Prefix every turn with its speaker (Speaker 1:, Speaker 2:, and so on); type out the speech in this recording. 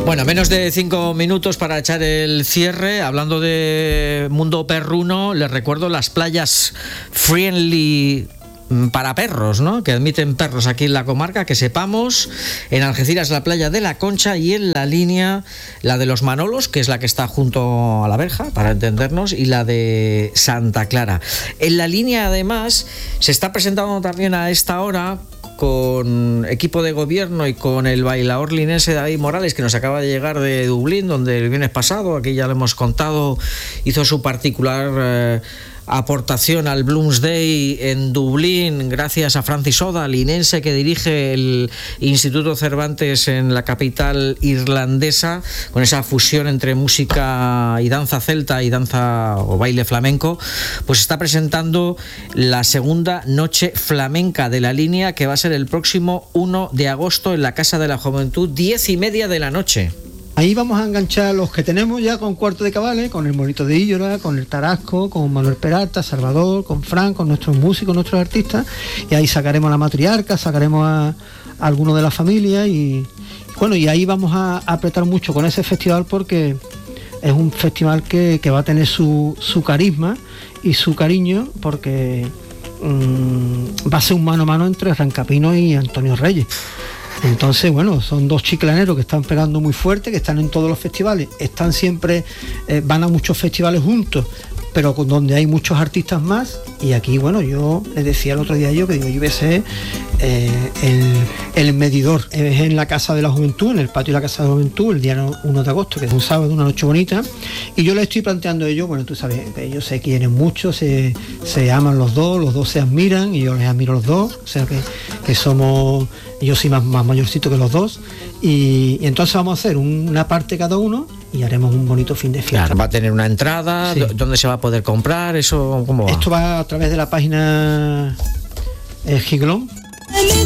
Speaker 1: Bueno, menos de 5 minutos para echar el cierre. Hablando de mundo perruno, les recuerdo las playas friendly para perros, ¿no?, que admiten perros aquí en la comarca, que sepamos. En Algeciras, la playa de la Concha, y en La Línea, la de los Manolos, que es la que está junto a la verja, para entendernos, y la de Santa Clara. En La Línea, además, se está presentando también a esta hora, con equipo de gobierno y con el bailaor linense David Morales, que nos acaba de llegar de Dublín, donde el viernes pasado, aquí ya lo hemos contado, hizo su particular aportación al Bloomsday en Dublín, gracias a Francis Oda, linense, que dirige el Instituto Cervantes en la capital irlandesa, con esa fusión entre música y danza celta y danza o baile flamenco. Pues está presentando la segunda noche flamenca de La Línea, que va a ser el próximo 1 de agosto en la Casa de la Juventud, 10:30 de la noche.
Speaker 2: Ahí vamos a enganchar los que tenemos ya con Cuarto de Cabales, con el Monito de Illora, con el Tarasco, con Manuel Peralta, Salvador, con Fran, con nuestros músicos, nuestros artistas, y ahí sacaremos a la matriarca, sacaremos a algunos de la familia, y bueno, y ahí vamos a apretar mucho con ese festival, porque es un festival que va a tener su carisma y su cariño, porque va a ser un mano a mano entre Rancapino y Antonio Reyes. Entonces, bueno, son dos chiclaneros que están pegando muy fuerte, que están en todos los festivales, están siempre, van a muchos festivales juntos, pero donde hay muchos artistas más. Y aquí, bueno, yo les decía el otro día yo iba a ser el medidor. Es en la Casa de la Juventud, en el patio de la Casa de la Juventud, el día 1 de agosto, que es un sábado, una noche bonita. Y yo le estoy planteando a ellos, bueno, tú sabes, ellos se quieren mucho, se aman los dos se admiran, y yo les admiro los dos, o sea que somos, yo soy más mayorcito que los dos, y entonces vamos a hacer una parte cada uno, y haremos un bonito fin de fiesta.
Speaker 1: Claro, va a tener una entrada, sí. ¿Dónde se va a poder comprar? ¿Eso cómo va?
Speaker 2: Esto va a través de la página Giglón.